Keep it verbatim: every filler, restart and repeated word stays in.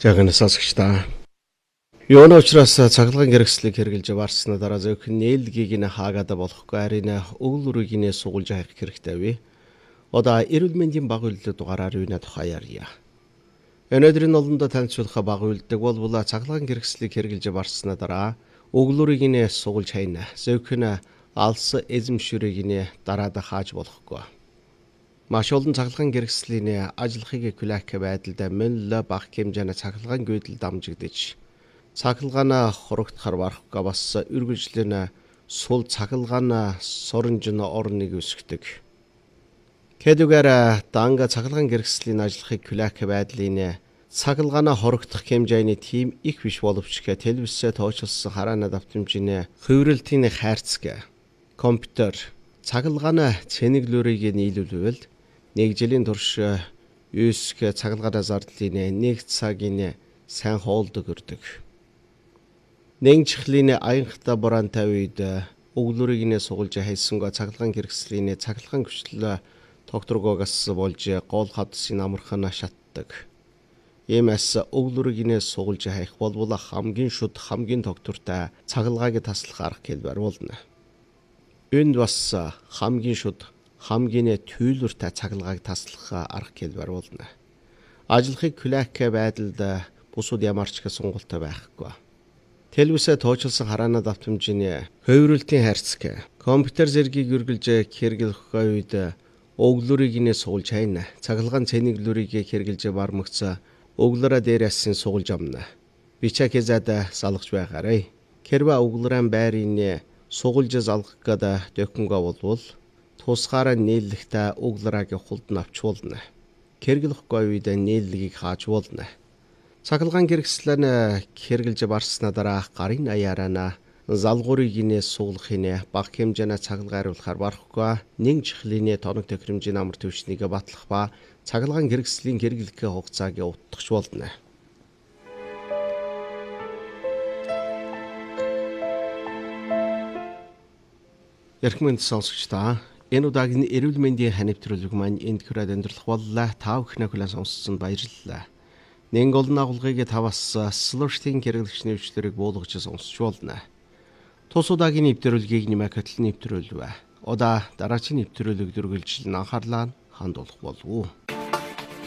Жаахан сонсогчдаа. Юуны учраас цахилгаан хэрэгслийг хэрэгжилж аваарснаа дараа зөвхөн нээлтгийг нь хаагаад болохгүй харин өвөл үрийг нь сугулж хайх хэрэгтэй вэ? Одоо эрүүл мэндийн баг үйлдэл дугаараар юуны тухай ярья. Өнөөдрийн олондоо танилцуулах баг үйлдэл бол цахилгаан хэрэгслийг хэрэгжилж аваарснаа дараа өвөл үрийг нь сугулж хайна. Зөвхөн алс эзэмшүрийг нь дараад хааж болохгүй. Маш олон цахилгаан хэрэгслийн ажлахыг хүлээх байдалд мөн л бага хэмжээний цахилгаан гүйдэл дамжигдэж цахилгаан хорогдохоор барахгүй бас үргэлжлэн сул цахилгаан соронжин орныг өсгдөг. Хэдүүгээр данга цахилгаан хэрэгслийн ажлахыг хүлээх байдлын цахилгаан хорогдох хэмжээний тийм их биш боловч телевизээ тооцоолсон хараана давтамжийн хувиралтын хайрцаг компьютер цахилгаан цэнэглүүрийг нийлүүлвэл нэг жилийн турш юуск цахилгаан зардлын нэг цагийн сайн хоолдог өрдөг. Нэг чихлийн аянхтай бураантай үед өглөрийг нь сугулж хайсангаа цахилгаан хэрэгслийн цахилгаан хүчлээ тогтворгоогоос болж гол хадсын амархан шатдаг. Иймээс өглөрийг нь сугулж хайх бол хамгийн шуд хамгийн тогтвортой цахилгааг таслах арга хэлбэр болно. Энд бас хамгийн шуд хамгийн түйлүртэй цахилгааг таслах арга хэлбэр болно. Ажлахыг хүлээх байдалд бусууд ямар ч сонголттой байхгүй. Телевизээ тооцоолсон хараана давтамжийн хувиралтын хайрцаг компьютер зэргийг үргэлж хэрэглэх үед өглөрийг нь суулж хайна. Цахилгаан цэнэглүүрийг хэрэглэж бармагц өглөрөө дээрээс нь суулж амна. Бичиг хязаад салгаж байгаарай. Хэрвээ өглөрөн байрын суулж залгах гэдэг документ болвол тусгаараа нээлттэй өглөрөөг хулд авч болно. Хэрэглэхгүй үед нээлтгийг хааж болно. Цахилгаан хэрэгслэн хэрэгжилж барснаа дараа гарын аяараа залгуурыг нь суулгахын бага хэмжээний цахилгааруулахаар барахгүй нэг чихлийн тоног тохиромжийн амар түвшнийг батлах ба цахилгаан хэрэгслийн хэрэглэх хугацааг утгах болно. Ярхмын сонсогчдаа энэ удаагийн эрүүл мэндийн ханивтруулга маань энд хүрээд өндөрлөх боллоо. Та бүхнээ хүлээн сонссон баярлалаа. Нэг олон агуулгыг таваас слуштын хэрэглэгч нэвчлэрийг буулгаж сонсч болно. Тус удаагийн нэвтрүүлгийг нэмэх хөтөл нэвтрүүлвэ. Удаа дараагийн нэвтрүүлэг дүргэлжлэн анхаарлаа хандуулах болов уу.